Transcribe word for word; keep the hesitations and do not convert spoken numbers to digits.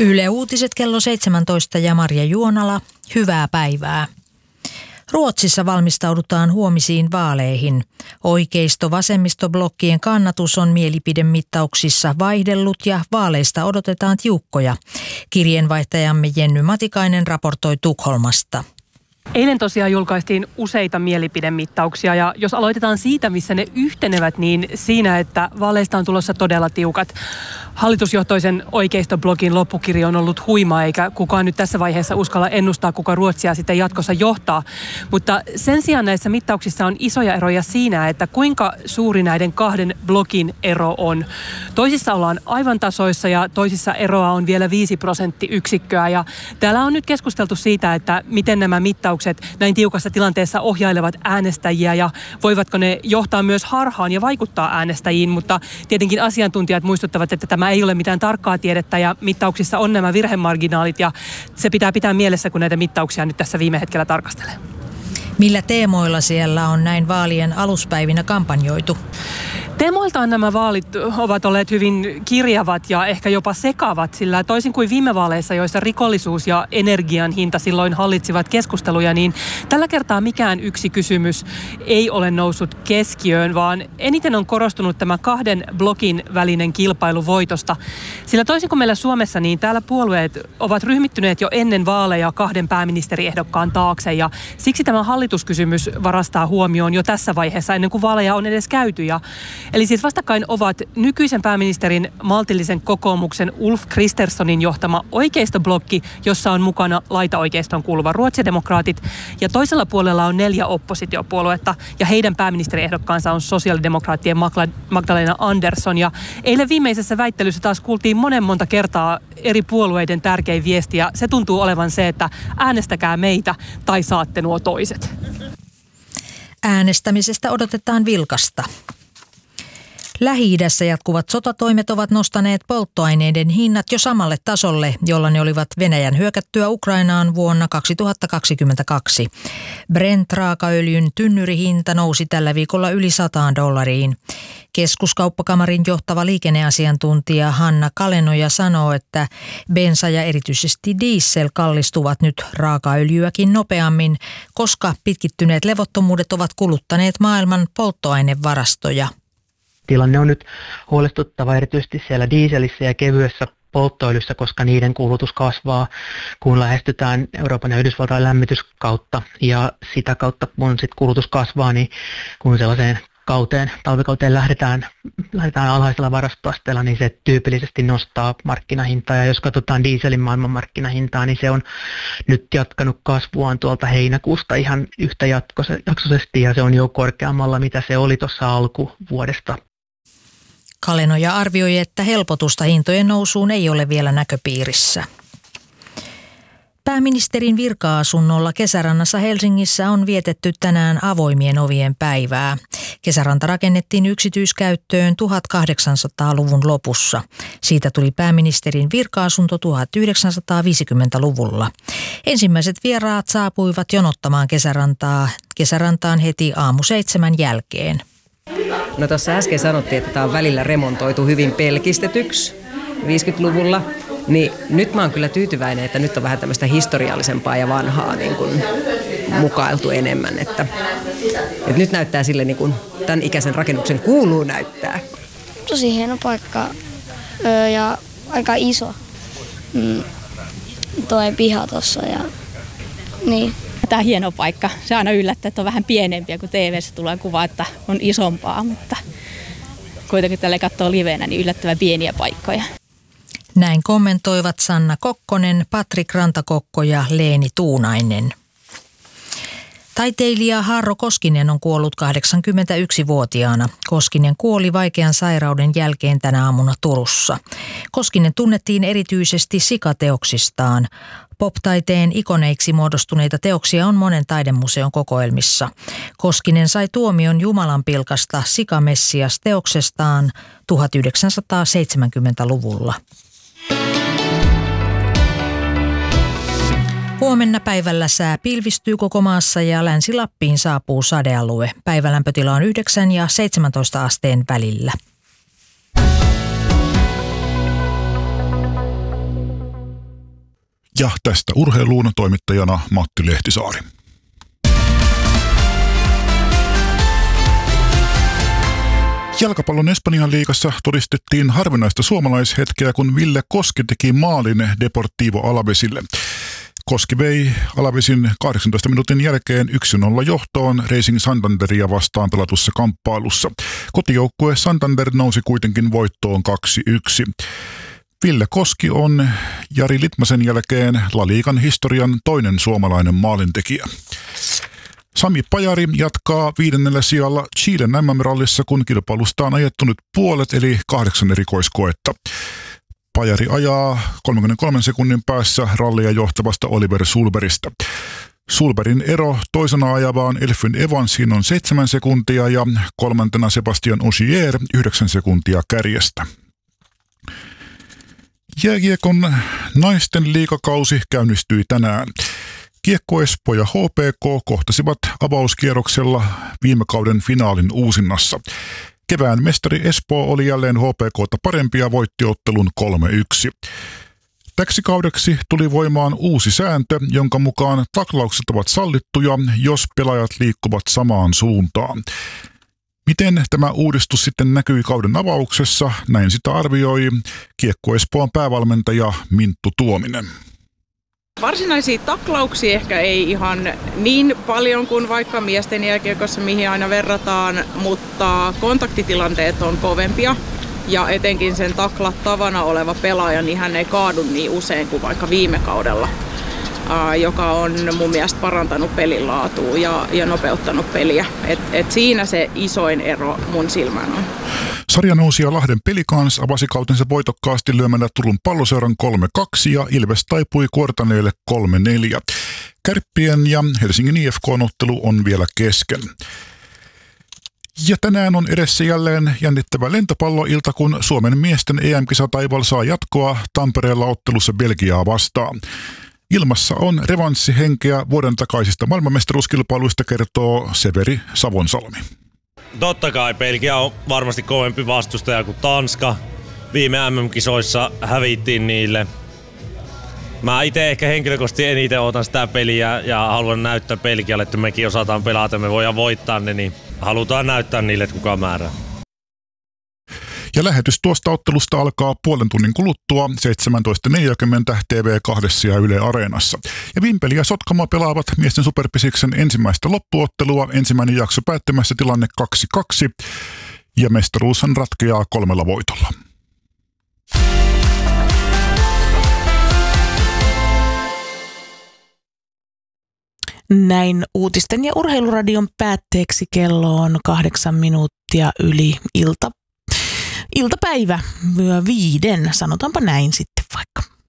Yle Uutiset kello seitsemäntoista ja Marja Juonala, hyvää päivää. Ruotsissa valmistaudutaan huomisiin vaaleihin. Oikeisto-vasemmistoblokkien kannatus on mielipidemittauksissa vaihdellut ja vaaleista odotetaan tiukkoja. Kirjeenvaihtajamme Jenny Matikainen raportoi Tukholmasta. Eilen tosiaan julkaistiin useita mielipidemittauksia ja jos aloitetaan siitä, missä ne yhtenevät, niin siinä, että vaaleista on tulossa todella tiukat. Hallitusjohtoisen oikeistoblogin loppukirja on ollut huima, eikä kukaan nyt tässä vaiheessa uskalla ennustaa, kuka Ruotsia sitten jatkossa johtaa. Mutta sen sijaan näissä mittauksissa on isoja eroja siinä, että kuinka suuri näiden kahden blogin ero on. Toisissa ollaan aivan tasoissa ja toisissa eroa on vielä viisi prosenttiyksikköä. Ja täällä on nyt keskusteltu siitä, että miten nämä mittaukset näin tiukassa tilanteessa ohjailevat äänestäjiä ja voivatko ne johtaa myös harhaan ja vaikuttaa äänestäjiin. Mutta tietenkin asiantuntijat muistuttavat, että tämä ei ole mitään tarkkaa tiedettä ja mittauksissa on nämä virhemarginaalit ja se pitää pitää mielessä, kun näitä mittauksia nyt tässä viime hetkellä tarkastelee. Millä teemoilla siellä on näin vaalien aluspäivinä kampanjoitu? Teemoiltaan nämä vaalit ovat olleet hyvin kirjavat ja ehkä jopa sekavat, sillä toisin kuin viime vaaleissa, joissa rikollisuus ja energian hinta silloin hallitsivat keskusteluja, niin tällä kertaa mikään yksi kysymys ei ole noussut keskiöön, vaan eniten on korostunut tämä kahden blogin välinen kilpailu voitosta. Sillä toisin kuin meillä Suomessa, niin täällä puolueet ovat ryhmittyneet jo ennen vaaleja kahden pääministeriehdokkaan taakse ja siksi tämä hallituskysymys varastaa huomioon jo tässä vaiheessa ennen kuin vaaleja on edes käyty. Ja Eli siis vastakkain ovat nykyisen pääministerin maltillisen kokoomuksen Ulf Kristerssonin johtama oikeistoblokki, jossa on mukana laitaoikeistoon kuuluva Ruotsidemokraatit. Ja toisella puolella on neljä oppositiopuoluetta ja heidän pääministeriehdokkaansa on sosiaalidemokraattien Magdalena Andersson. Ja eilen viimeisessä väittelyssä taas kuultiin monen monta kertaa eri puolueiden tärkein viesti ja se tuntuu olevan se, että äänestäkää meitä tai saatte nuo toiset. Äänestämisestä odotetaan vilkasta. Lähi-idässä jatkuvat sotatoimet ovat nostaneet polttoaineiden hinnat jo samalle tasolle, jolla ne olivat Venäjän hyökättyä Ukrainaan vuonna kaksituhattakaksikymmentäkaksi. Brent-raakaöljyn tynnyrihinta nousi tällä viikolla yli sataan dollariin. Keskuskauppakamarin johtava liikenneasiantuntija Hanna Kalenoja sanoo, että bensa ja erityisesti diesel kallistuvat nyt raakaöljyäkin nopeammin, koska pitkittyneet levottomuudet ovat kuluttaneet maailman polttoainevarastoja. Tilanne on nyt huolestuttava erityisesti siellä dieselissä ja kevyessä polttoöljyssä, koska niiden kulutus kasvaa, kun lähestytään Euroopan ja Yhdysvaltain lämmityskautta. Ja sitä kautta, kun sit kulutus kasvaa, niin kun sellaiseen kauteen, talvikauteen lähdetään, lähdetään alhaisella varastoasteella, niin se tyypillisesti nostaa markkinahintaa. Ja jos katsotaan dieselin maailmanmarkkinahintaa, niin se on nyt jatkanut kasvuaan tuolta heinäkuusta ihan yhtä jaksoisesti ja se on jo korkeammalla, mitä se oli tuossa alkuvuodesta. Kalenoja arvioi, että helpotusta hintojen nousuun ei ole vielä näköpiirissä. Pääministerin virka-asunnolla Kesärannassa Helsingissä on vietetty tänään avoimien ovien päivää. Kesäranta rakennettiin yksityiskäyttöön tuhatkahdeksansataaluvun lopussa. Siitä tuli pääministerin virka-asunto tuhatyhdeksänsataaviisikymmentäluvulla. Ensimmäiset vieraat saapuivat jonottamaan Kesärantaa, Kesärantaan heti aamu seitsemän jälkeen. No tuossa äsken sanottiin, että tämä on välillä remontoitu hyvin pelkistetyksi viisikymmentäluvulla. Niin nyt mä oon kyllä tyytyväinen, että nyt on vähän tämmöistä historiallisempaa ja vanhaa niin kuin mukailtu enemmän. Että, että nyt näyttää sille, niin kuin tämän ikäisen rakennuksen kuuluu näyttää. Tosi hieno paikka öö, ja aika iso. Mm, toi piha tossa ja niin. Tämä on hieno paikka. Se aina yllättää, että on vähän pienempiä, kun T V:ssä tulee kuva, että on isompaa, mutta kuitenkin tällä katsoo livenä, niin yllättävän pieniä paikkoja. Näin kommentoivat Sanna Kokkonen, Patrik Rantakokko ja Leeni Tuunainen. Taiteilija Harro Koskinen on kuollut kahdeksankymmentäyksivuotiaana. Koskinen kuoli vaikean sairauden jälkeen tänä aamuna Turussa. Koskinen tunnettiin erityisesti sikateoksistaan. Pop-taiteen ikoneiksi muodostuneita teoksia on monen taidemuseon kokoelmissa. Koskinen sai tuomion Jumalanpilkasta Sikamessias-teoksestaan tuhatyhdeksänsataaseitsemänkymmentäluvulla. Huomenna päivällä sää pilvistyy koko maassa ja Länsi-Lappiin saapuu sadealue. Päivälämpötila on yhdeksän ja seitsemäntoista asteen välillä. Ja tästä urheiluun toimittajana Matti Lehtisaari. Jalkapallon Espanjan liigassa todistettiin harvinaista suomalaishetkeä, kun Ville Koski teki maalin Deportivo Alavesille. Koski vei Alavesin kahdeksantoista minuutin jälkeen yksi nolla johtoon Racing Santanderia vastaan pelatussa kamppailussa. Kotijoukkue Santander nousi kuitenkin voittoon kaksi yksi. Ville Koski on Jari Litmasen jälkeen La Ligan historian toinen suomalainen maalintekijä. Sami Pajari jatkaa viidennellä sijalla Chilen M M-rallissa, kun kilpailusta on ajettu nyt puolet eli kahdeksan erikoiskoetta. Pajari ajaa kolmenkymmenenkolmen sekunnin päässä rallia johtavasta Oliver Sulbergista. Sulbergin ero toisena ajavaan Elfyn Evansiin on seitsemän sekuntia ja kolmantena Sebastian Ogier yhdeksän sekuntia kärjestä. Jääkiekon naisten liigakausi käynnistyi tänään. Kiekko Espoo ja H P K kohtasivat avauskierroksella viime kauden finaalin uusinnassa. Kevään mestari Espoo oli jälleen H P K:ta parempi ja voitti ottelun kolme yksi. Täksi kaudeksi tuli voimaan uusi sääntö, jonka mukaan taklaukset ovat sallittuja, jos pelaajat liikkuvat samaan suuntaan. Miten tämä uudistus sitten näkyi kauden avauksessa? Näin sitä arvioi Kiekko Espoon päävalmentaja Minttu Tuominen. Varsinaisia taklauksia ehkä ei ihan niin paljon kuin vaikka miesten jääkiekossa, mihin aina verrataan, mutta kontaktitilanteet on kovempia ja etenkin sen taklattavana oleva pelaaja, niin hän ei kaadu niin usein kuin vaikka viime kaudella, joka on mun mielestä parantanut pelin laatua ja, ja nopeuttanut peliä. Et, et siinä se isoin ero mun silmään on. Sarjanousija Lahden Pelikans avasi kautensa voitokkaasti lyömällä Turun Palloseuran kolme kaksi ja Ilves taipui Kuortaneelle kolme neljä. Kärppien ja Helsingin I F K-ottelu on vielä kesken. Ja tänään on edessä jälleen jännittävä lentopalloilta, kun Suomen miesten E M-kisataival saa jatkoa Tampereella ottelussa Belgiaa vastaan. Ilmassa on revanssihenkeä vuoden takaisista maailmanmestaruuskilpailuista, kertoo Severi Savonsalmi. Totta kai Belgia on varmasti kovempi vastustaja kuin Tanska. Viime M M-kisoissa hävittiin niille. Mä itse ehkä henkilökohtaisesti eniten otan sitä peliä ja haluan näyttää Belgialle, että mekin osataan pelata, me voidaan voittaa ne, niin halutaan näyttää niille, että kuka määrää. Ja lähetys tuosta ottelusta alkaa puolen tunnin kuluttua seitsemäntoista neljäkymmentä T V kaksi ja Yle Areenassa. Ja Vimpeli ja Sotkamo pelaavat miesten superpisiksen ensimmäistä loppuottelua. Ensimmäinen jakso päättymässä tilanne kaksi kaksi ja mestaruushan ratkeaa kolmella voitolla. Näin uutisten ja urheiluradion päätteeksi kello on kahdeksan minuuttia yli ilta. Iltapäivä vyö viiden, sanotaanpa näin sitten vaikka.